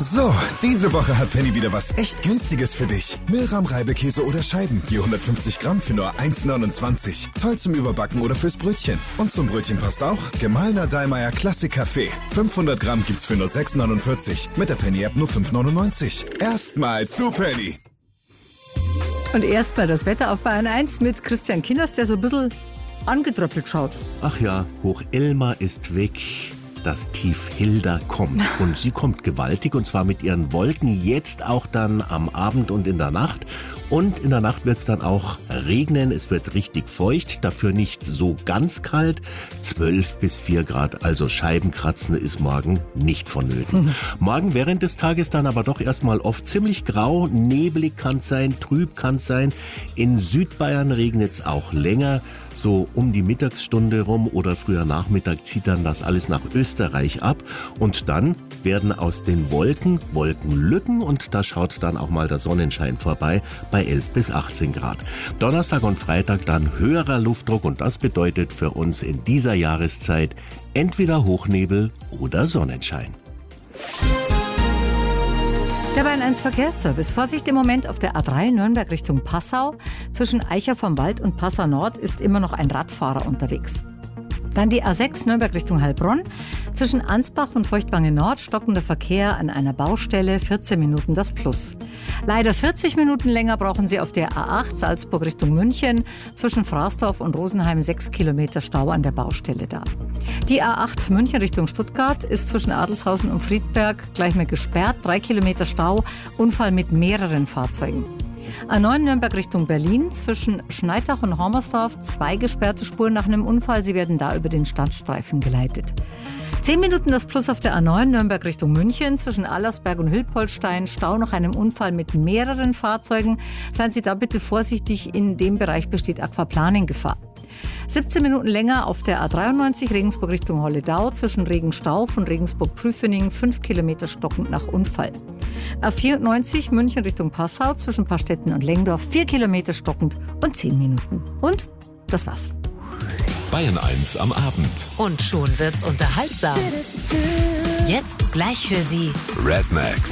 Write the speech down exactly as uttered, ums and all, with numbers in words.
So, diese Woche hat Penny wieder was echt Günstiges für dich. Milram-Reibekäse oder Scheiben, je hundertfünfzig Gramm für nur eins neunundzwanzig. Toll zum Überbacken oder fürs Brötchen. Und zum Brötchen passt auch gemahlener Dallmayr Klassik Kaffee. fünfhundert Gramm gibt's für nur sechs neunundvierzig. Mit der Penny-App nur fünf neunundneunzig. Erstmal zu Penny. Und erstmal das Wetter auf Bayern eins mit Christian Kinners, der so ein bisschen angetröppelt schaut. Ach ja, Hoch-Elma ist weg. Das Tief Hilda kommt. Und sie kommt gewaltig, und zwar mit ihren Wolken jetzt auch dann am Abend und in der Nacht. Und in der Nacht wird es dann auch regnen. Es wird richtig feucht, dafür nicht so ganz kalt. zwölf bis vier Grad, also Scheibenkratzen ist morgen nicht vonnöten. Mhm. Morgen während des Tages dann aber doch erstmal oft ziemlich grau, nebelig kann es sein, trüb kann es sein. In Südbayern regnet es auch länger, so um die Mittagsstunde rum oder früher Nachmittag zieht dann das alles nach Österreich ab. Und dann werden aus den Wolken Wolkenlücken, und da schaut dann auch mal der Sonnenschein vorbei bei elf bis achtzehn Grad. Donnerstag und Freitag dann höherer Luftdruck, und das bedeutet für uns in dieser Jahreszeit entweder Hochnebel oder Sonnenschein. Der Bayern eins Verkehrsservice. Vorsicht im Moment auf der A drei Nürnberg Richtung Passau. Zwischen Eicher vom Wald und Passau Nord ist immer noch ein Radfahrer unterwegs. Dann die A sechs Nürnberg Richtung Heilbronn. Zwischen Ansbach und Feuchtwangen Nord stockender Verkehr an einer Baustelle, vierzehn Minuten das Plus. Leider vierzig Minuten länger brauchen Sie auf der A acht Salzburg Richtung München. Zwischen Fraßdorf und Rosenheim sechs Kilometer Stau an der Baustelle da. Die A acht München Richtung Stuttgart ist zwischen Adelshausen und Friedberg gleich mal gesperrt, drei Kilometer Stau, Unfall mit mehreren Fahrzeugen. A neun Nürnberg Richtung Berlin, zwischen Schneidach und Hormersdorf zwei gesperrte Spuren nach einem Unfall. Sie werden da über den Standstreifen geleitet. Zehn Minuten das Plus auf der A neun Nürnberg Richtung München, zwischen Allersberg und Hilpoltstein, Stau nach einem Unfall mit mehreren Fahrzeugen. Seien Sie da bitte vorsichtig, in dem Bereich besteht Aquaplaning-Gefahr. siebzehn Minuten länger auf der A dreiundneunzig Regensburg Richtung Holledau, zwischen Regenstauf und Regensburg-Prüfening, fünf Kilometer stockend nach Unfall. A vierundneunzig München Richtung Passau, zwischen Pastetten und Lengdorf, vier Kilometer stockend und zehn Minuten. Und das war's. Bayern eins am Abend. Und schon wird's unterhaltsam. Jetzt gleich für Sie Red Max.